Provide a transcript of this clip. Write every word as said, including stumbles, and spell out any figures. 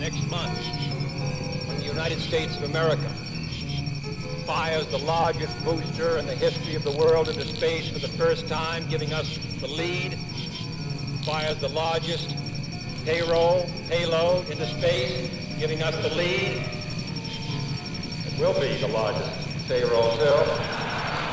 next month, when the United States of America fires the largest booster in the history of the world into space for the first time, giving us the lead, fires the largest payroll, payload into space, giving us the lead. It will be the largest payroll, too.